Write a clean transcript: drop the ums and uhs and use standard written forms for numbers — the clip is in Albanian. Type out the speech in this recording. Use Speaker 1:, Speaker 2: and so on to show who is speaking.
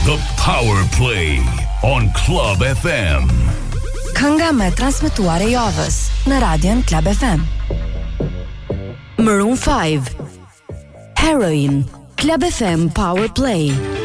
Speaker 1: The Power Play on Club FM.
Speaker 2: Kënga më transmetuar e javës në Radion Club FM. Maroon 5, Heroin, Club FM Power Play.